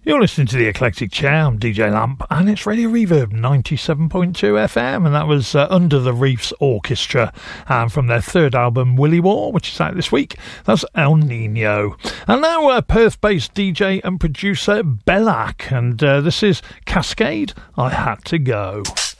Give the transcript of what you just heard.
You're listening to The Eclectic Chair. I'm DJ Lamp, and it's Radio Reverb 97.2 FM, and that was Under the Reefs Orchestra, and from their third album, Willy War, which is out this week. That's El Nino. And now Perth-based DJ and producer Bellac, and this is Cascade, I Had to Go.